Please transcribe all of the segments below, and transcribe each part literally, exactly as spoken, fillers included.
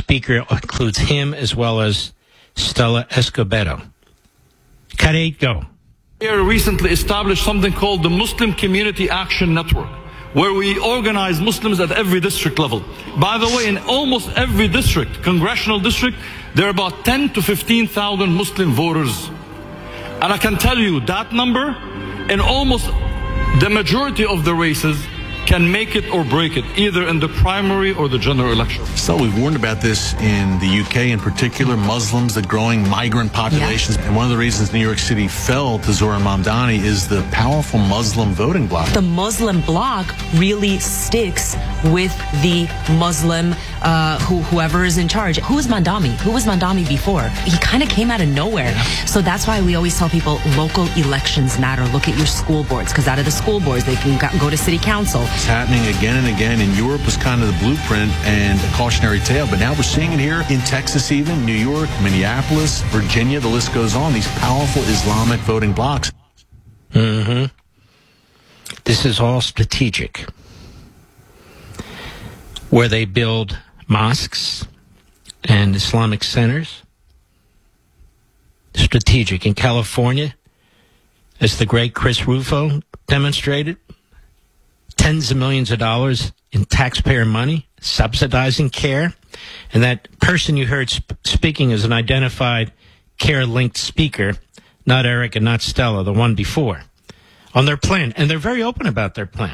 speaker includes him as well as Stella Escobedo. Khalid, go. We recently established something called the Muslim Community Action Network, where we organize Muslims at every district level. By the way, in almost every district, congressional district, there are about ten to fifteen thousand Muslim voters. And I can tell you that number, in almost the majority of the races, can make it or break it, either in the primary or the general election. So we've warned about this in the U K in particular, Muslims, the growing migrant populations. Yeah. And one of the reasons New York City fell to Zohran Mamdani is the powerful Muslim voting bloc. The Muslim bloc really sticks with the Muslim, uh, who, whoever is in charge. Who is Mamdani? Who was Mamdani before? He kind of came out of nowhere. Yeah. So that's why we always tell people local elections matter. Look at your school boards, because out of the school boards, they can go to city council. It's happening again and again. In Europe was kind of the blueprint and a cautionary tale, but now we're seeing it here in Texas, even New York, Minneapolis, Virginia, the list goes on. These powerful Islamic voting blocs. Mm-hmm. This is all strategic. Where they build mosques and Islamic centers. Strategic. In California, as the great Chris Rufo demonstrated, tens of millions of dollars in taxpayer money subsidizing care. And that person you heard sp- speaking is an identified care-linked speaker, not Eric and not Stella, the one before, on their plan. And they're very open about their plan.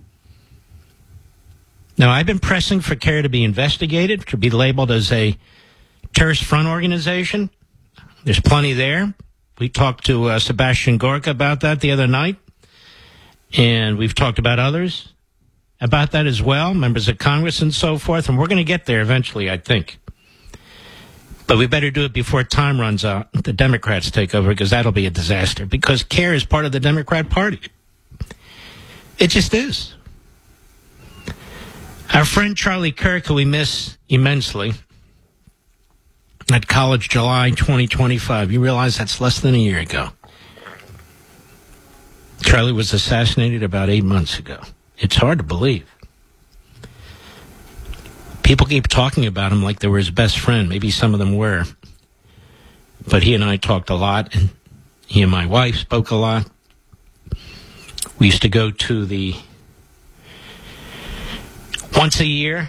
Now, I've been pressing for CARE to be investigated, to be labeled as a terrorist front organization. There's plenty there. We talked to uh, Sebastian Gorka about that the other night. And we've talked about others about that as well, members of Congress and so forth. And we're going to get there eventually, I think. But we better do it before time runs out. The Democrats take over, because that'll be a disaster. Because CARE is part of the Democrat Party. It just is. Our friend Charlie Kirk, who we miss immensely, at College July twenty twenty-five. You realize that's less than a year ago. Charlie was assassinated about eight months ago. It's hard to believe. People keep talking about him like they were his best friend. Maybe some of them were. But he and I talked a lot, and he and my wife spoke a lot. We used to go to the, once a year,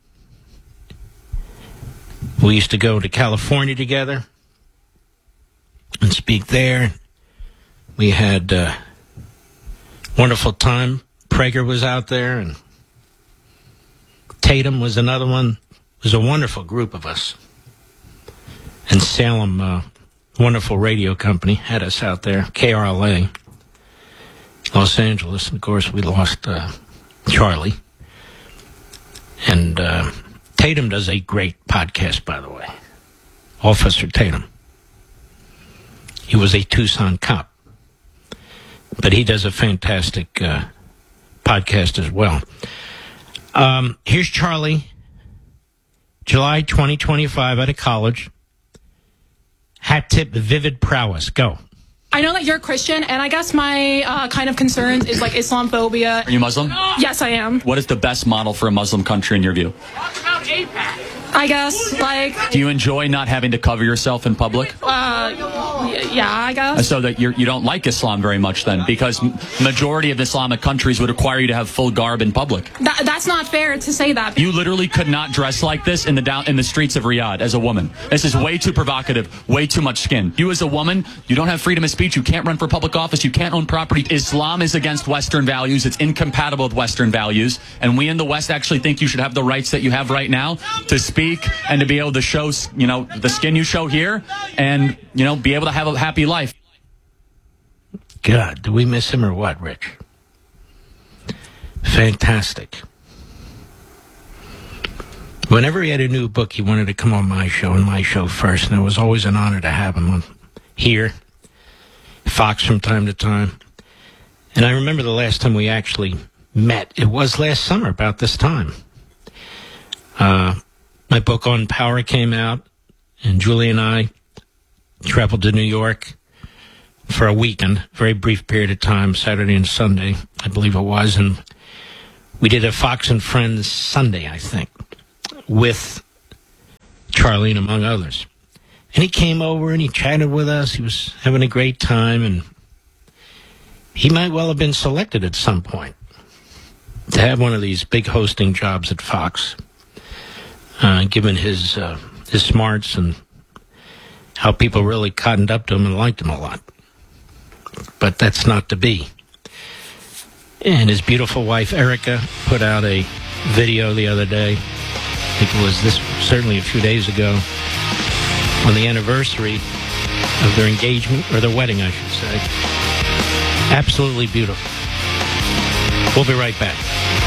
we used to go to California together and speak there. We had a wonderful time. Prager was out there, and Tatum was another one. It was a wonderful group of us. And Salem, uh, wonderful radio company, had us out there. K R L A, Los Angeles. And of course, we lost uh, Charlie. And uh, Tatum does a great podcast, by the way. Officer Tatum. He was a Tucson cop. But he does a fantastic uh, podcast as well. Um, here's Charlie, July twenty twenty-five, out of college. Hat tip, vivid prowess. Go. I know that you're Christian, and I guess my uh, kind of concerns is like Islamophobia. Are you Muslim? Yes, I am. What is the best model for a Muslim country in your view? Talk about AIPAC. I guess, like... Do you enjoy not having to cover yourself in public? Uh, yeah, I guess. So that you're, you don't like Islam very much then, because majority of Islamic countries would require you to have full garb in public. That, that's not fair to say that. You literally could not dress like this in the down in the streets of Riyadh as a woman. This is way too provocative, way too much skin. You as a woman, you don't have freedom of speech, you can't run for public office, you can't own property. Islam is against Western values, it's incompatible with Western values, and we in the West actually think you should have the rights that you have right now to speak and to be able to show, you know, the skin you show here and, you know, be able to have a happy life. God, do we miss him or what, Rich? Fantastic. Whenever he had a new book, he wanted to come on my show and my show first, and it was always an honor to have him on here, Fox from time to time. And I remember the last time we actually met. It was last summer, about this time. Uh, my book on power came out, and Julie and I traveled to New York for a weekend, very brief period of time, Saturday and Sunday, I believe it was, and we did a Fox and Friends Sunday, I think, with Charlene, among others. And he came over and he chatted with us. He was having a great time, and he might well have been selected at some point to have one of these big hosting jobs at Fox, uh, given his uh, his smarts and how people really cottoned up to him and liked him a lot. But that's not to be. And his beautiful wife, Erica, put out a video the other day. I think it was this, certainly a few days ago, on the anniversary of their engagement, or their wedding, I should say. Absolutely beautiful. We'll be right back.